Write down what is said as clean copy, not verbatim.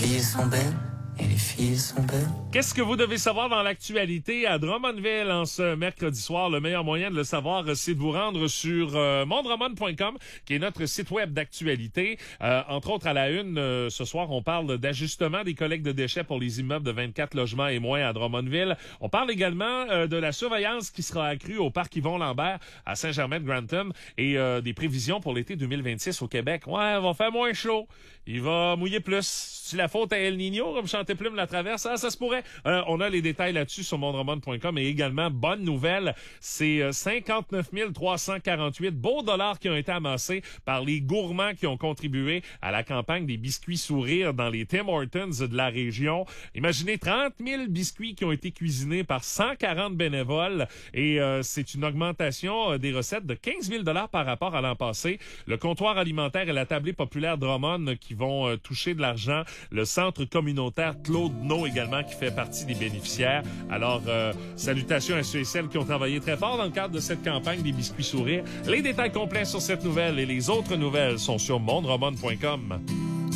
filles sont belles. Et les filles sont belles. Qu'est-ce que vous devez savoir dans l'actualité à Drummondville en ce mercredi soir? Le meilleur moyen de le savoir, c'est de vous rendre sur mondrummond.com, qui est notre site web d'actualité. Entre autres, à la une, ce soir, on parle d'ajustement des collectes de déchets pour les immeubles de 24 logements et moins à Drummondville. On parle également de la surveillance qui sera accrue au parc Yvon-Lambert à Saint-Germain-de-Grantham et des prévisions pour l'été 2026 au Québec. Ouais, il va faire moins chaud. Il va mouiller plus. C'est la faute à El Niño, comme Chanté Plume la traverse. Ah, ça se pourrait. On a les détails là-dessus sur mondrummond.com et également, bonne nouvelle, c'est 59 348 beaux dollars qui ont été amassés par les gourmands qui ont contribué à la campagne des biscuits sourires dans les Tim Hortons de la région. Imaginez 30 000 biscuits qui ont été cuisinés par 140 bénévoles et c'est une augmentation des recettes de 15 000 dollars par rapport à l'an passé. Le comptoir alimentaire et la tablée populaire Drummond qui vont toucher de l'argent. Le centre communautaire Claude No également qui fait partie des bénéficiaires. Alors, salutations à ceux et celles qui ont travaillé très fort dans le cadre de cette campagne des biscuits sourires. Les détails complets sur cette nouvelle et les autres nouvelles sont sur mondrummond.com.